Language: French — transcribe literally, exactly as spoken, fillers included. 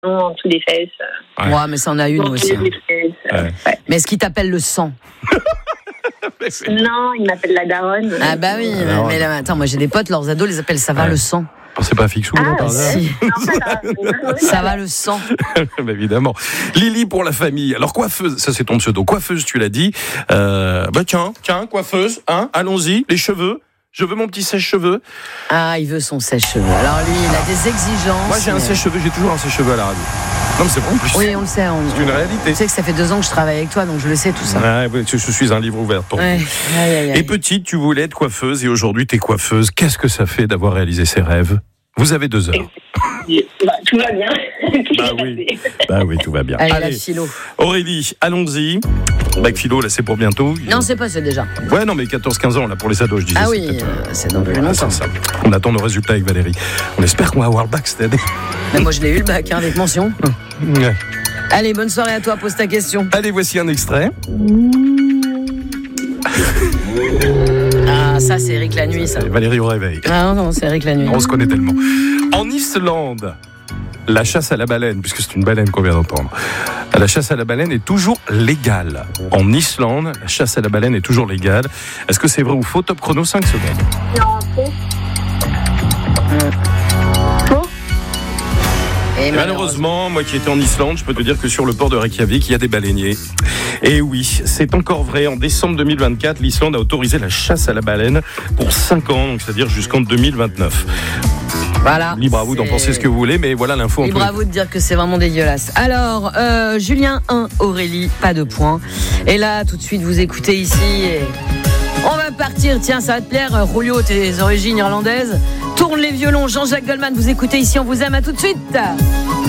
en dessous des fesses. Ouais, ouais mais ça en a une aussi. Hein. Fesses, ouais. Ouais. Mais est-ce qu'il t'appelle le sang? Non, il m'appelle la daronne. Ah bah oui, mais, mais là, attends, moi j'ai des potes, leurs ados les appellent ça va ouais. le sang. C'est pas Fixou, ah, non, par hasard si. Ça va le sang. bah, évidemment. Lily pour la famille. Alors coiffeuse, ça c'est ton pseudo. Coiffeuse, tu l'as dit. Euh, bah tiens, tiens, coiffeuse, hein, allons-y, les cheveux. Je veux mon petit sèche-cheveux. Ah, il veut son sèche-cheveux. Alors lui, il a des exigences. Moi, j'ai mais... un sèche-cheveux, j'ai toujours un sèche-cheveux à la radio. Non, mais c'est bon en plus. Oui, on le sait. On... C'est une réalité. Tu sais que ça fait deux ans que je travaille avec toi, donc je le sais tout ça. Ouais, je suis un livre ouvert pour ouais. vous. Aïe, aïe, aïe. Et petite, tu voulais être coiffeuse et aujourd'hui, t'es coiffeuse. Qu'est-ce que ça fait d'avoir réalisé ses rêves? Vous avez deux heures. Bah, tout va bien. Tout bah, oui. bah oui, tout va bien. Allez, Allez. La philo. Aurélie, allons-y. Bac philo, là, c'est pour bientôt. Non, c'est pas, c'est déjà. Ouais, non, mais quatorze quinze ans, là, pour les ados, je disais. Ah oui, c'est, euh, c'est dans plus longtemps. Ça. On attend nos résultats avec Valérie. On espère qu'on va avoir le bac cette année. Mais moi, je l'ai eu, le bac, hein, avec mention. Ouais. Allez, bonne soirée à toi, pose ta question. Allez, voici un extrait. Ah, ça, c'est Eric la nuit, ça. Valérie au réveil. Ah non, c'est Eric la nuit. On se connaît tellement. En Islande, la chasse à la baleine, puisque c'est une baleine qu'on vient d'entendre, la chasse à la baleine est toujours légale. En Islande, la chasse à la baleine est toujours légale. Est-ce que c'est vrai ou faux? Top chrono, cinq secondes. Non, faux. Faux. Et Et malheureusement, moi qui étais en Islande, je peux te dire que sur le port de Reykjavik, il y a des baleiniers. Et oui, c'est encore vrai. En décembre deux mille vingt-quatre, l'Islande a autorisé la chasse à la baleine pour cinq ans, donc c'est-à-dire jusqu'en deux mille vingt-neuf. Voilà. Libre à vous d'en penser ce que vous voulez, mais voilà l'info. Libre à vous de dire que c'est vraiment dégueulasse. Alors, euh, Julien un, Aurélie, pas de points. Et là, tout de suite, vous écoutez ici et on va partir. Tiens, ça va te plaire, Julio, tes origines irlandaises. Tourne les violons, Jean-Jacques Goldman, vous écoutez ici, on vous aime, à tout de suite.